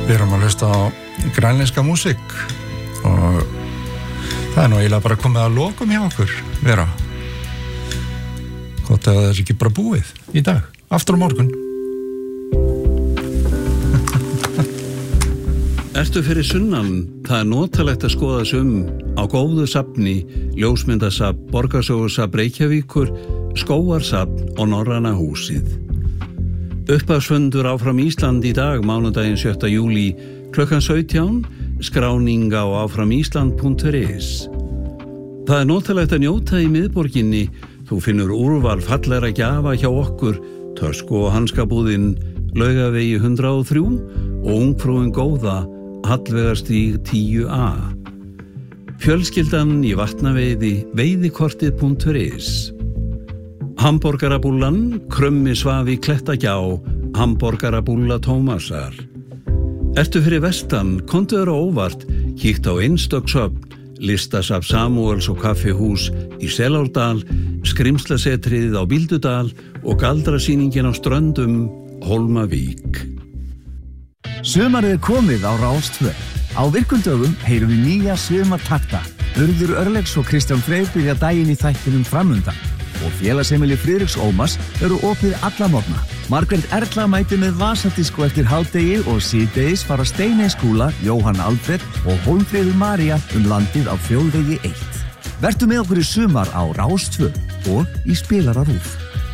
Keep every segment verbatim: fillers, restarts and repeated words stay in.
Við erum að hlusta á grænlenska músík og það er nú eiginlega bara komið að lokum hjá okkur, Vera. Gott að það er ekki bara búið í dag, aftur á morgun. Ertu fyrir sunnan, það er notalegt að skoða sig um á góðu safni, ljósmyndasafn, borgarsögusafn Reykjavíkur, skógarsafn og Norræna húsið. Upphafsfundur áfram Ísland í dag, mánudaginn sjötta júlí, klukkan sautján, skráning á áframísland punktur is. Það er notalegt að njóta í miðborginni, þú finnur úrval fallegra gjafa hjá okkur, tösku og hanskabúðinn, Laugavegi hundrað og þrjú og ungfrúin góða, Hallveigarstíg tíu A. Fjölskyldan í Vatnaveiði, veiðikortið punktur is. Hamborgarabúllan, krummi svafi klettagjá, hamborgarabúlla Tómasar. Ertu fyrir vestan, komdu þér á óvart, kíkt á einstöksöfn, listasafn Samúels og kaffihús í Selárdal, skrimslasetrið á Bíldudal og galdrasýningin á Ströndum, Hólmavík. Sumarið er komið á Rás tvö. Á virkum dögum heyrum við nýja sumartakta. Urður Örlegs og Kristján Freyr byrja daginn í þættinum framundan. Og félagsheimili Friðriks Ómars eru opið alla morgna. Margrét Erla mætir með vasadisko eftir hádegi og síðdegis fara Steiney Skúla, Jóhann Alfred og Hólmfríður María um landið á Þjóðvegi eitt. Vertu með okkur í sumar á Rás tvö og í Spilararúf.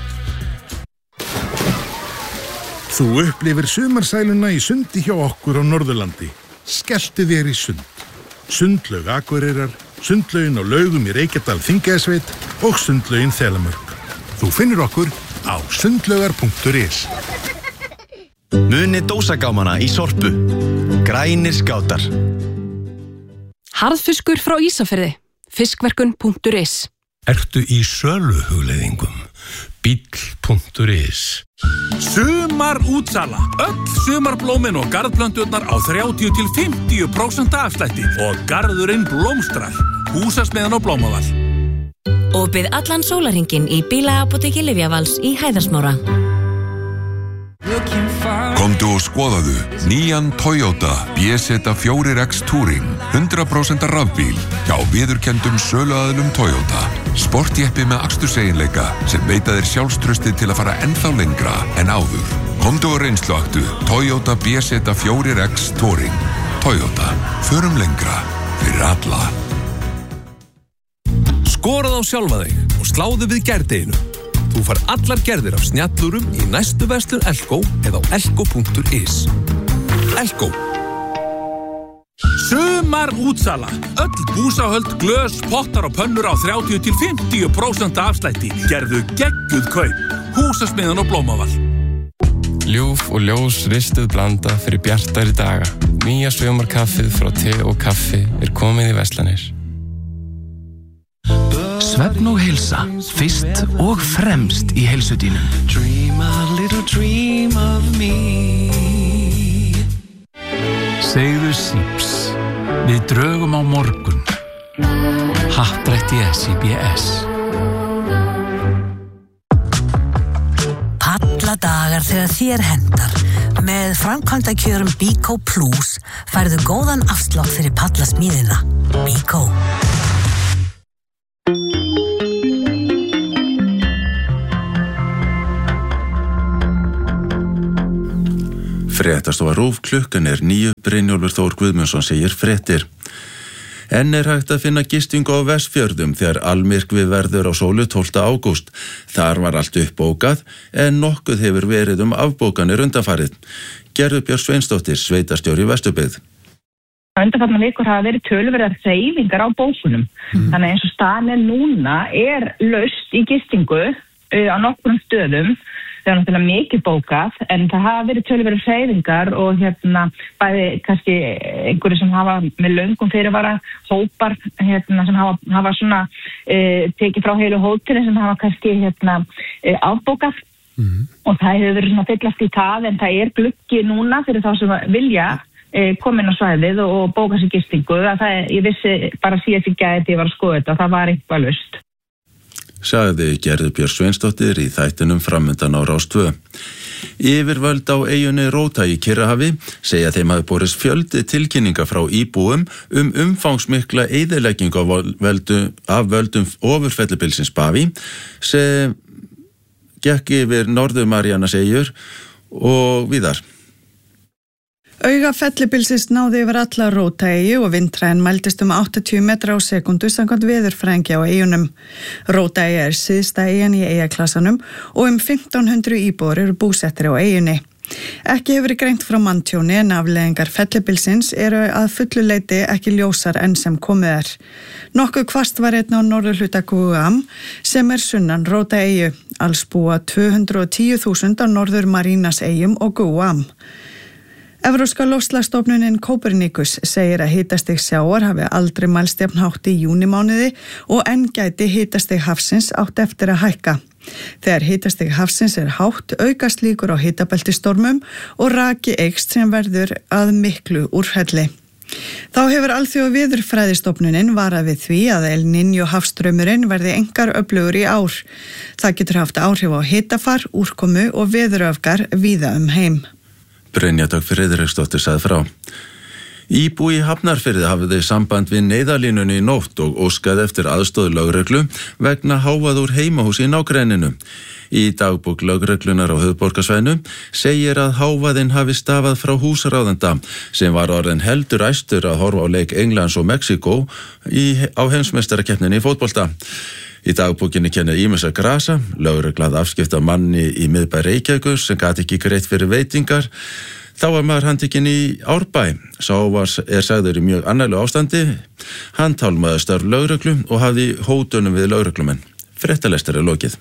Þú upplifir sumarsæluna í sundi hjá okkur á Norðurlandi. Skelltu þér í sund. Sundlaug Akureyrar, sundlaugin á Laugum í Reykjadal Þingeyjarsveit og sundlaugin Þelamörk. Þú finnur okkur á sundlaugar punktur is. Munið dósagámana í Sorpu. Grænir skátar. Harðfiskur frá Ísafirði. fiskverkun punktur is. Ertu í söluhugleiðingum? Bíll punktur is. Sumar útsala. Öll sumarblómin og garðplönturnar á þrjátíu til fimmtíu prósent afslætti og garðurinn blómstrar. Húsasmiðjan og Blómavall. Opið allan sólarhringinn í bílaapóteki Lyfjavals í Hæðarsmára. Komdu og skoðaðu nýjan Toyota B Z fjögur X Touring hundrað prósent rafbíl hjá viðurkenndum söluaðilum Toyota. Sportjeppi með aksturseiginleika sem veita þér sjálfstraustið til að fara ennþá lengra en áður. Komdu og reynsluaktu Toyota B Z fjögur X Touring. Toyota, förum lengra fyrir alla. Skorað á sjálfa þig og sláðu við gærdeginu. Þú fær allar gerðir af snjallurum í næstu verslun Elko eða á elko punktur is. Elko. Sumar útsala. Öll búsahöld, glös, pottar og pönnur á þrjátíu til fimmtíu prósent afslætti. Gerðu geggjuð kaup. Húsasmiðjan og Blómavall. Ljúf og ljós ristuð blanda fyrir bjartari daga. Nýja sumarkaffið frá te og kaffi er komið í verslanir. Svefn og heilsa, fyrst og fremst í heilsudínum. Dream a little dream of me. Segðu síps. Við drögum á morgun. Happdrætti S I B S. Palladagar þegar þér hendar. Með framkvæmdakjörum Bíkó Plus færðu góðan afslátt fyrir pallasmíðina. Bíkó. Fréttastofa RÚV, klukkan er níu, Brynjólfur Þór Guðmundsson segir fréttir. Enn er hægt að finna gistingu á Vestfjörðum þegar almyrkvi verður á sólu tólfta ágúst. Þar var allt uppbókað en nokkuð hefur verið um afbókanir undanfarið. Gerður Björk Sveinsdóttir, sveitarstjóri í Vesturbyggð. Undanfarnar vikur hafa verið töluverðar hreyfingar á bókunum. Mm. Þannig eins og staðan er núna er laust í gistingu uh, á nokkrum stöðum. Það er náttúrulega mikið bókað, en það hafa verið töluverðar hreyfingar og hérna bæði kannski einhverju sem hafa með löngum fyrirvara hópar hérna sem hafa, hafa svona e, tekið frá heilu hótelin sem hafa kannski hérna e, afbókað mm. og það hefur verið svona fyllast í það, en það er gluggi núna fyrir þá sem vilja e, koma inn á svæðið og, og bóka sér gistingu. Það er, ég vissi bara síðast í gæti ég var að skoða þetta og það var eitthvað laust. sagði Gerður Björk Sveinsdóttir í þættinum Framundan á Rás tvö. Yfirvöld á eyjunni Róta í Kyrrahafi segja þeim hafi borist fjöldi tilkynninga frá íbúum um umfangsmikla eyðileggingu af völdum, af völdum ofurfellibilsins Baví sem gekk yfir Norður-Maríanaseyjur og víðar. Auga fellibilsins náði yfir alla Rótaeyju og vindhraðinn mældist um áttatíu metra á sekundu samkvæmt veðurfræðingi á eyjunum. Rótaeyja er syðsta eyjan í eyjaklassanum og um fimmtán hundruð íbúar eru búsettir á eyjunni. Ekki hefur verið greint frá manntjóni en afleiðingar fellibilsins eru að fullu leyti ekki ljósar enn sem komið er. Nokkuð hvasst var einn á norðurhluta Guam sem er sunnan Rótaeyju. Alls búa tvö hundruð og tíu þúsund á Norður-Marínaseyjum og Guam. Evrópska loftslagsstofnunin Copernicus segir að hitastig sjávar hafi aldrei mælst jafn hátt í júnímánuði og enn gæti hitastig hafsins átt eftir að hækka. Þegar hitastig hafsins er hátt aukast líkur á hitabeltistormum og raki eykst sem verður að miklu úrhelli. Þá hefur Alþjóðaveðurfræðistofnunin varað við því að El Niño hafstraumurinn verði einkar öflugur í ár. Það getur haft áhrif á hitafar, úrkomu og veðuröfgar víða um heim. Brynja Dögg Friðriksdóttir sagði frá. Íbúi í Hafnarfirði hafði samband við neyðarlínunni í nótt og óskaði eftir aðstoð lögreglu vegna hávað úr heimahúsi í nágrenninu. Í dagbók lögreglunar á höfuðborgarsvæðinu segir að hávaðinn hafi stafað frá húsráðanda sem var orðin heldur æstur að horfa á leik Englands og Mexíkó í, á heimsmeistarakeppninni í fótbolta. Í dagbókinni kennir ýmissa grasa, lögreglað afskipta manni í miðbæ Reykjavíkur sem gat ekki greitt fyrir veitingar. Þá var maður handtekinn í Árbæ. Sá var, er sagður í mjög annarlegu ástandi. Hann tálmaði störf lögreglu og hafði hótunum við lögreglumenn. Fréttalestar er lokið.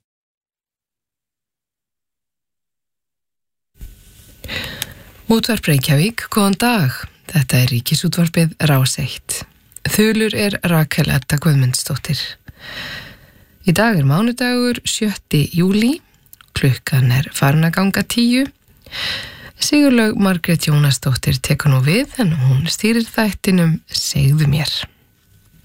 Útvarp Reykjavík, góðan dag. Þetta er Ríkisútvarpið Rás eitt. Þulur er Rakel Edda Guðmundsdóttir. Í dag er mánudagur sjötti júlí, klukkan er farin að ganga tíu. Sigurlaug Margrét Jónasdóttir tekur nú við en hún stýrir þættinum Segðu mér.